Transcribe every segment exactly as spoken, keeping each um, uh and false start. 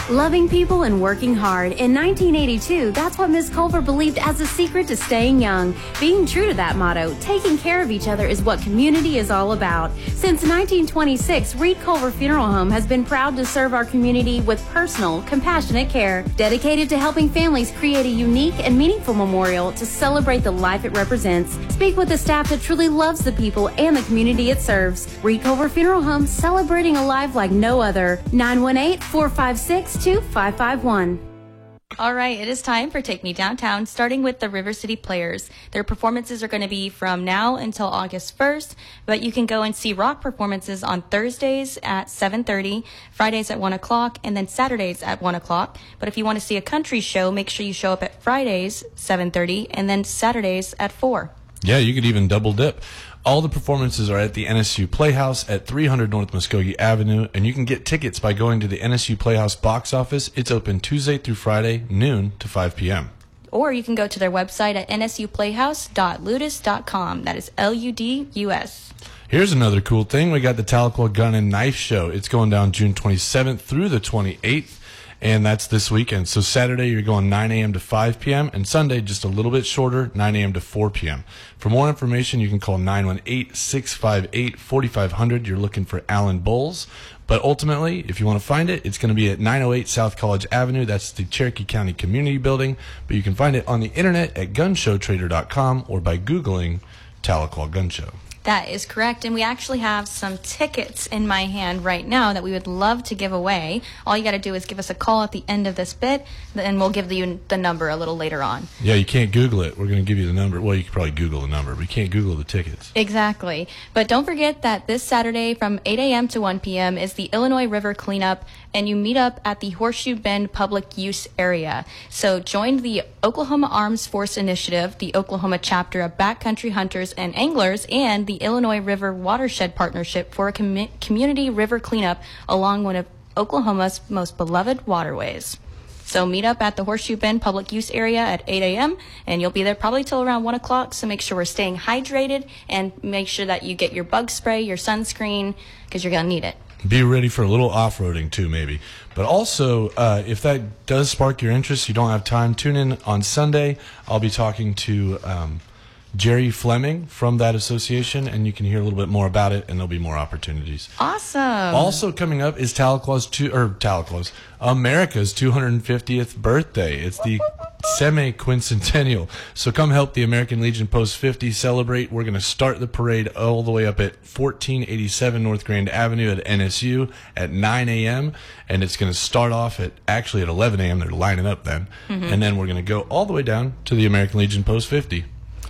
Loving people and working hard. In nineteen eighty-two, that's what Miz Culver believed as the secret to staying young. Being true to that motto, taking care of each other is what community is all about. Since nineteen twenty-six, Reed Culver Funeral Home has been proud to serve our community with personal, compassionate care, dedicated to helping families create a unique and meaningful memorial to celebrate the life it represents. Speak with the staff that truly loves the people and the community it serves. Reed Culver Funeral Home, celebrating a life like no other. nine one eight, four five six, two five five one. All right, it is time for Take Me Downtown, starting with the River City Players. Their performances are going to be from now until August first, but you can go and see rock performances on Thursdays at seven thirty, Fridays at one o'clock, and then Saturdays at one o'clock. But if you want to see a country show, make sure you show up at Fridays, seven thirty, and then Saturdays at four. Yeah, you could even double dip. All the performances are at the N S U Playhouse at three hundred North Muskogee Avenue, and you can get tickets by going to the N S U Playhouse box office. It's open Tuesday through Friday, noon to five p.m. Or you can go to their website at n s u playhouse dot ludus dot com. That is L U D U S. Here's another cool thing. We got the Tahlequah Gun and Knife Show. It's going down June twenty-seventh through the twenty-eighth. And that's this weekend. So Saturday, you're going nine a.m. to five p.m. and Sunday, just a little bit shorter, nine a.m. to four p.m. For more information, you can call nine one eight, six five eight, four five zero zero. You're looking for Alan Bowles. But ultimately, if you want to find it, it's going to be at nine oh eight South College Avenue. That's the Cherokee County Community Building. But you can find it on the internet at gun show trader dot com or by Googling Tahlequah Gun Show. That is correct, and we actually have some tickets in my hand right now that we would love to give away. All you got to do is give us a call at the end of this bit, and we'll give you the number a little later on. Yeah, you can't Google it. We're going to give you the number. Well, you can probably Google the number, but you can't Google the tickets. Exactly. But don't forget that this Saturday from eight a.m. to one p.m. is the Illinois River Cleanup, and you meet up at the Horseshoe Bend Public Use Area. So join the Oklahoma Arms Force Initiative, the Oklahoma chapter of Backcountry Hunters and Anglers, and the Illinois River Watershed Partnership for a com- community river cleanup along one of Oklahoma's most beloved waterways. So meet up at the Horseshoe Bend Public Use Area at eight a.m. and you'll be there probably till around one o'clock. So make sure we're staying hydrated and make sure that you get your bug spray, your sunscreen, because you're going to need it. Be ready for a little off-roading too, maybe. But also, uh, if that does spark your interest, you don't have time, tune in on Sunday. I'll be talking to um, Jerry Fleming from that association, and you can hear a little bit more about it, and there'll be more opportunities. Awesome. Also coming up is Tahlequah's two or Tahlequah's America's two hundred fiftieth birthday. It's the semi-quincentennial. So come help the American Legion Post fifty celebrate. We're going to start the parade all the way up at fourteen eighty-seven North Grand Avenue at N S U at nine a.m. And it's going to start off at actually at eleven a.m. They're lining up then. Mm-hmm. And then we're going to go all the way down to the American Legion Post fifty.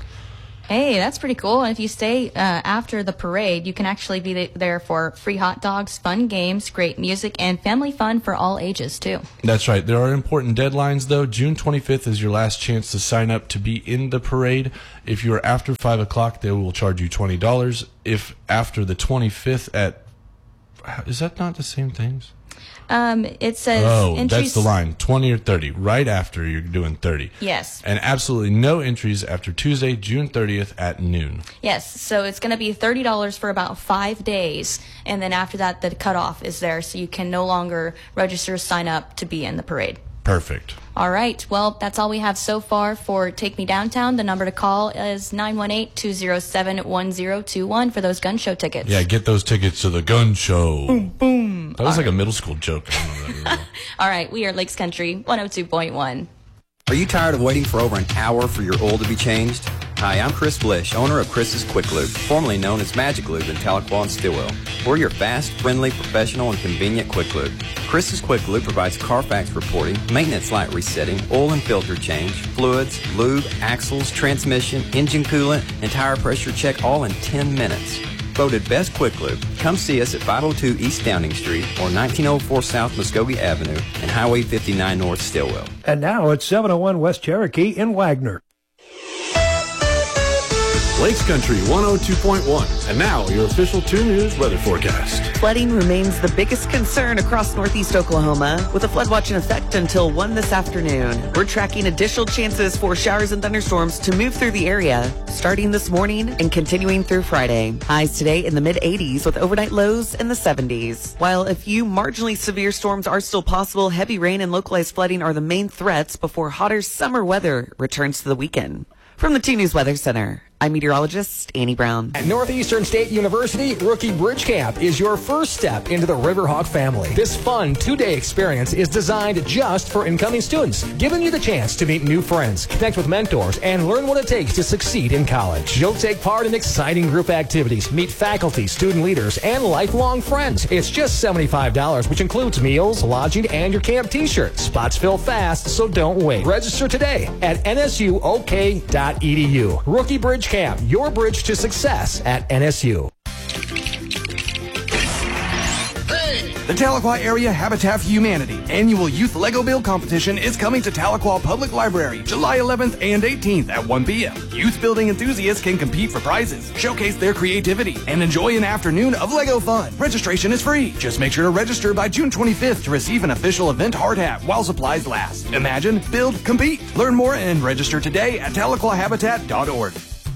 Hey, that's pretty cool. And if you stay uh, after the parade, you can actually be th- there for free hot dogs, fun games, great music, and family fun for all ages, too. That's right. There are important deadlines, though. June twenty-fifth is your last chance to sign up to be in the parade. If you are after five o'clock, they will charge you twenty dollars. If after the twenty-fifth at... Is that not the same things? Um, it says... Oh, entries... that's the line. twenty or thirty. Right after you're doing thirty. Yes. And absolutely no entries after Tuesday, June thirtieth at noon. Yes. So it's going to be thirty dollars for about five days. And then after that, the cutoff is there. So you can no longer register or sign up to be in the parade. Perfect. All right. Well, that's all we have so far for Take Me Downtown. The number to call is nine one eight, two oh seven, one oh two one for those gun show tickets. Yeah, get those tickets to the gun show. Boom, boom. That was all like right. a middle school joke. I don't know that really. All right. We are Lakes Country one oh two point one. Are you tired of waiting for over an hour for your oil to be changed? Hi, I'm Chris Blish, owner of Chris's Quick Lube, formerly known as Magic Lube in Tahlequah and Stillwell. We're your fast, friendly, professional, and convenient Quick Lube. Chris's Quick Lube provides Carfax reporting, maintenance light resetting, oil and filter change, fluids, lube, axles, transmission, engine coolant, and tire pressure check all in ten minutes. Voted Best Quick Lube. Come see us at five oh two East Downing Street or nineteen oh four South Muskogee Avenue and Highway fifty-nine North Stillwell. And now it's seven oh one West Cherokee in Wagner. Lakes Country one oh two point one. And now, your official two News weather forecast. Flooding remains the biggest concern across northeast Oklahoma, with a flood watch in effect until one this afternoon. We're tracking additional chances for showers and thunderstorms to move through the area, starting this morning and continuing through Friday. Highs today in the mid eighties with overnight lows in the seventies. While a few marginally severe storms are still possible, heavy rain and localized flooding are the main threats before hotter summer weather returns to the weekend. From the two News Weather Center, I'm meteorologist Annie Brown. At Northeastern State University, Rookie Bridge Camp is your first step into the Riverhawk family. This fun two-day experience is designed just for incoming students, giving you the chance to meet new friends, connect with mentors, and learn what it takes to succeed in college. You'll take part in exciting group activities, meet faculty, student leaders, and lifelong friends. It's just seventy-five dollars, which includes meals, lodging, and your camp t-shirt. Spots fill fast, so don't wait. Register today at N S U O K dot E D U. Rookie Bridge Camp, your bridge to success at N S U. The Tahlequah Area Habitat for Humanity annual Youth Lego Build Competition is coming to Tahlequah Public Library July eleventh and eighteenth at one p.m. Youth building enthusiasts can compete for prizes, showcase their creativity, and enjoy an afternoon of Lego fun. Registration is free. Just make sure to register by June twenty-fifth to receive an official event hard hat while supplies last. Imagine, build, compete. Learn more and register today at Tahlequah Habitat dot org.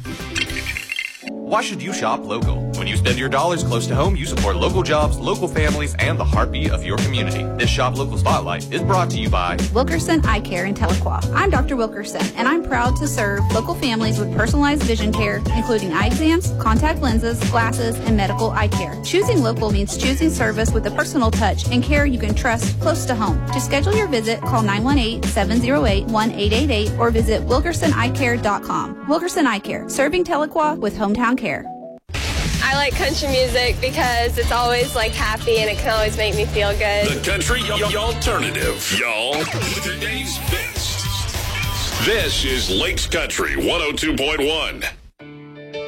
Why should you shop local? When you spend your dollars close to home, you support local jobs, local families, and the heartbeat of your community. This Shop Local Spotlight is brought to you by Wilkerson Eye Care in Tahlequah. I'm Doctor Wilkerson, and I'm proud to serve local families with personalized vision care, including eye exams, contact lenses, glasses, and medical eye care. Choosing local means choosing service with a personal touch and care you can trust close to home. To schedule your visit, call nine one eight, seven zero eight, one eight eight eight or visit wilkerson eye care dot com. Wilkerson Eye Care, serving Tahlequah with hometown care. I like country music because it's always like happy and it can always make me feel good. The country y- y- alternative, y'all. Today's best. This is Lakes Country one oh two point one.